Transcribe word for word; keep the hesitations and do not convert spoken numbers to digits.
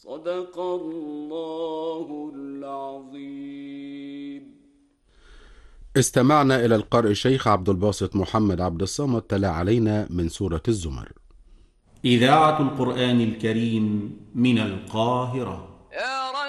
صدق الله العظيم. استمعنا إلى القارئ الشيخ عبد الباسط محمد عبد الصمد تلا علينا من سورة الزمر. إذاعة القرآن الكريم من القاهرة.